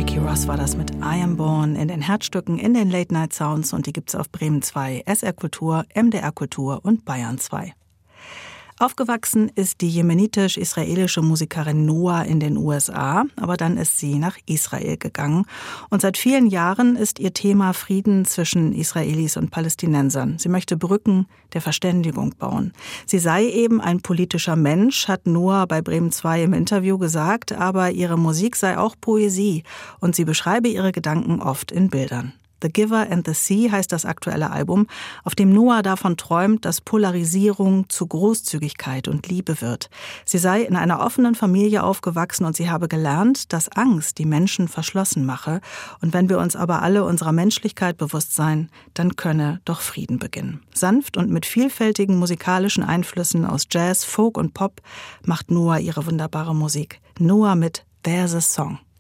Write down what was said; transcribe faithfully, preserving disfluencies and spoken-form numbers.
Ricky Ross war das mit I Am Born in den Herzstücken, in den Late Night Sounds, und die gibt's auf Bremen zwei, S R Kultur, M D R Kultur und Bayern zwei. Aufgewachsen ist die jemenitisch-israelische Musikerin Noah in den U S A, aber dann ist sie nach Israel gegangen. Und seit vielen Jahren ist ihr Thema Frieden zwischen Israelis und Palästinensern. Sie möchte Brücken der Verständigung bauen. Sie sei eben ein politischer Mensch, hat Noah bei Bremen zwei im Interview gesagt, aber ihre Musik sei auch Poesie und sie beschreibe ihre Gedanken oft in Bildern. The Giver and the Sea heißt das aktuelle Album, auf dem Noah davon träumt, dass Polarisierung zu Großzügigkeit und Liebe wird. Sie sei in einer offenen Familie aufgewachsen und sie habe gelernt, dass Angst die Menschen verschlossen mache. Und wenn wir uns aber alle unserer Menschlichkeit bewusst seien, dann könne doch Frieden beginnen. Sanft und mit vielfältigen musikalischen Einflüssen aus Jazz, Folk und Pop macht Noah ihre wunderbare Musik. Noah mit There's a Song.